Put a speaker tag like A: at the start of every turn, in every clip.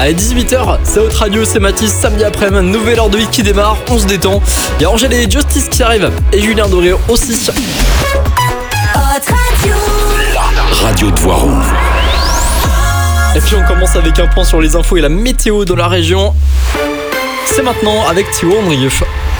A: À 18h, c'est Hot Radio, c'est Mathis, samedi après-midi, nouvelle heure de week qui démarre, on se détend. Il y a Angèle et Justice qui arrivent, et Julien Doré aussi.
B: Hot Radio.
C: La radio de Voiron.
A: Et puis on commence avec un point sur les infos et la météo de la région. C'est maintenant avec Thibaut Andrieux.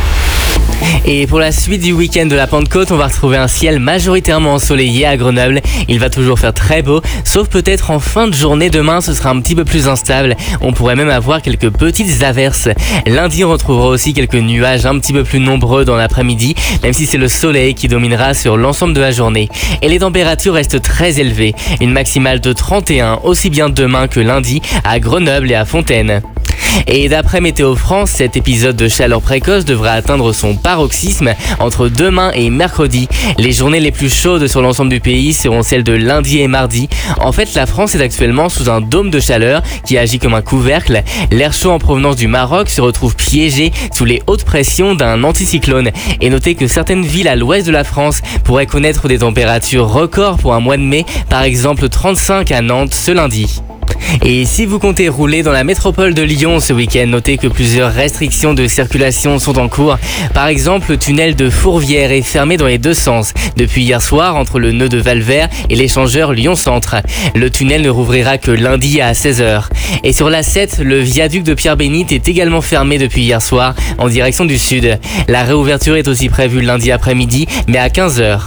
D: Et pour la suite du week-end de la Pentecôte, on va retrouver un ciel majoritairement ensoleillé à Grenoble. Il va toujours faire très beau, sauf peut-être en fin de journée. Demain, ce sera un petit peu plus instable. On pourrait même avoir quelques petites averses. Lundi, on retrouvera aussi quelques nuages un petit peu plus nombreux dans l'après-midi, même si c'est le soleil qui dominera sur l'ensemble de la journée. Et les températures restent très élevées. Une maximale de 31, aussi bien demain que lundi, à Grenoble et à Fontaine. Et d'après Météo France, cet épisode de chaleur précoce devrait atteindre son paroxysme entre demain et mercredi. Les journées les plus chaudes sur l'ensemble du pays seront celles de lundi et mardi. En fait, la France est actuellement sous un dôme de chaleur qui agit comme un couvercle. L'air chaud en provenance du Maroc se retrouve piégé sous les hautes pressions d'un anticyclone. Et notez que certaines villes à l'ouest de la France pourraient connaître des températures records pour un mois de mai, par exemple 35 à Nantes ce lundi. Et si vous comptez rouler dans la métropole de Lyon ce week-end, notez que plusieurs restrictions de circulation sont en cours. Par exemple, le tunnel de Fourvière est fermé dans les deux sens depuis hier soir entre le nœud de Valvert et l'échangeur Lyon-Centre. Le tunnel ne rouvrira que lundi à 16h. Et sur l'A7, le viaduc de Pierre-Bénite est également fermé depuis hier soir en direction du sud. La réouverture est aussi prévue lundi après-midi, mais à 15h.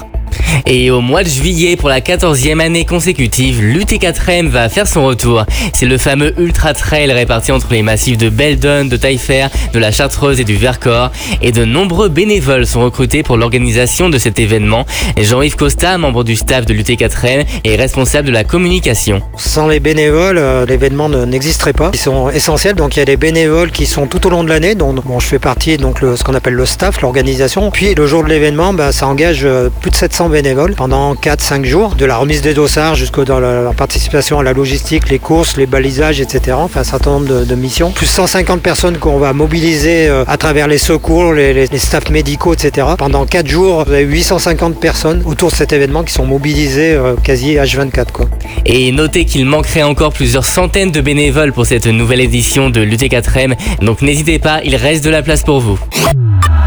D: Et au mois de juillet, pour la 14e année consécutive, l'UT4M va faire son retour. C'est le fameux Ultra Trail réparti entre les massifs de Beldon, de Taillefer, de la Chartreuse et du Vercors. Et de nombreux bénévoles sont recrutés pour l'organisation de cet événement. Jean-Yves Costa, membre du staff de l'UT4M, est responsable de la communication.
E: Sans les bénévoles, l'événement n'existerait pas. Ils sont essentiels, donc il y a des bénévoles qui sont tout au long de l'année, dont je fais partie, donc ce qu'on appelle le staff, l'organisation. Puis le jour de l'événement, ça engage plus de 700 bénévoles pendant 4-5 jours, de la remise des dossards jusqu'à la participation à la logistique, les courses, les balisages, etc. Enfin, un certain nombre de missions. Plus 150 personnes qu'on va mobiliser à travers les secours, les staffs médicaux, etc. Pendant 4 jours, vous avez 850 personnes autour de cet événement qui sont mobilisées quasi H24, quoi.
D: Et notez qu'il manquerait encore plusieurs centaines de bénévoles pour cette nouvelle édition de l'UT4M, donc n'hésitez pas, il reste de la place pour vous.